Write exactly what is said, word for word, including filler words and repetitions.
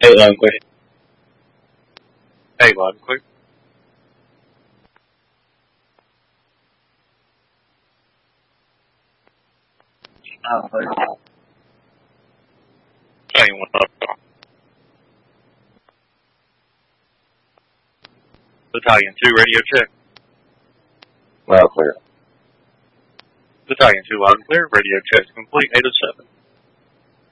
Hey, loud and clear. Hey, loud and clear. Oh, clear. Anyone up? Battalion two, radio check. Loud clear. Battalion two, loud and clear. Radio check complete. eight oh seven.